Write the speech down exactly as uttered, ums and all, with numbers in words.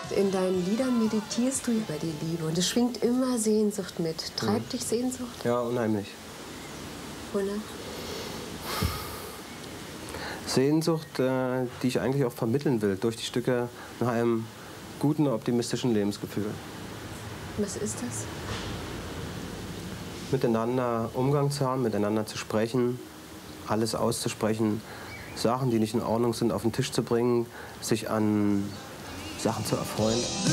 In deinen Liedern meditierst du über die Liebe und es schwingt immer Sehnsucht mit. Treibt mhm. dich Sehnsucht? Ja, unheimlich. Wonach? Sehnsucht, äh, die ich eigentlich auch vermitteln will durch die Stücke nach einem guten, optimistischen Lebensgefühl. Was ist das? Miteinander Umgang zu haben, miteinander zu sprechen, alles auszusprechen, Sachen, die nicht in Ordnung sind, auf den Tisch zu bringen, sich an Sachen zu erfreuen.